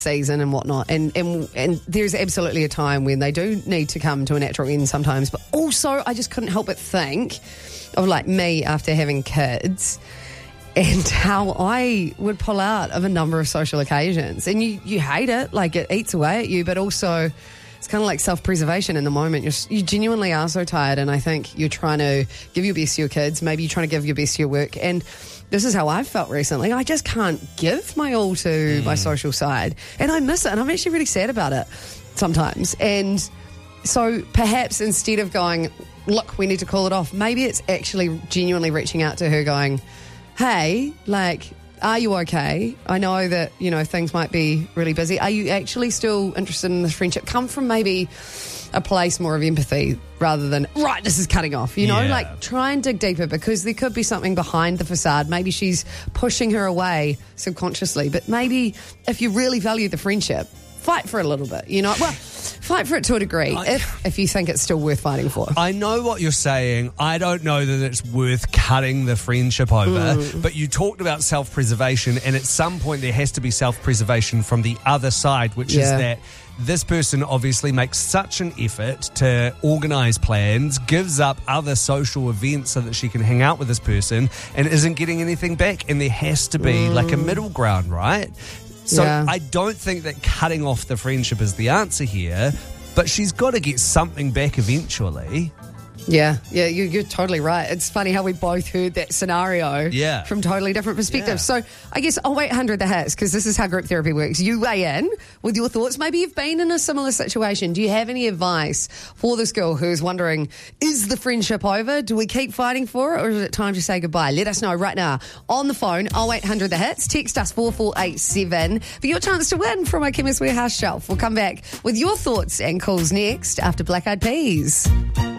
season and whatnot, and there's absolutely a time when they do need to come to a natural end sometimes. But also, I just couldn't help but think of like me after having kids and how I would pull out of a number of social occasions, and you hate it, like it eats away at you, but also it's kind of like self-preservation in the moment. You genuinely are so tired, and I think you're trying to give your best to your kids. Maybe you're trying to give your best to your work, and this is how I've felt recently. I just can't give my all to my social side, and I miss it, and I'm actually really sad about it sometimes. And so perhaps instead of going, look, we need to call it off, maybe it's actually genuinely reaching out to her going, hey, like, are you okay? I know that, things might be really busy. Are you actually still interested in this friendship? Come from maybe a place more of empathy rather than, right, this is cutting off, like try and dig deeper, because there could be something behind the facade. Maybe she's pushing her away subconsciously, but maybe if you really value the friendship, fight for it a little bit, well, fight for it to a degree if you think it's still worth fighting for. I know what you're saying. I don't know that it's worth cutting the friendship over, but you talked about self-preservation, and at some point there has to be self-preservation from the other side, which is that this person obviously makes such an effort to organise plans, gives up other social events so that she can hang out with this person, and isn't getting anything back. And there has to be like a middle ground, right? So I don't think that cutting off the friendship is the answer here, but she's got to get something back eventually. Yeah, you're totally right. It's funny how we both heard that scenario from totally different perspectives. So I guess 0800 the hits, because this is how group therapy works. You weigh in with your thoughts. Maybe you've been in a similar situation. Do you have any advice for this girl who's wondering, is the friendship over? Do we keep fighting for it, or is it time to say goodbye? Let us know right now on the phone, 0800 the hits. Text us 4487 for your chance to win from our Chemist Warehouse shelf. We'll come back with your thoughts and calls next after Black Eyed Peas.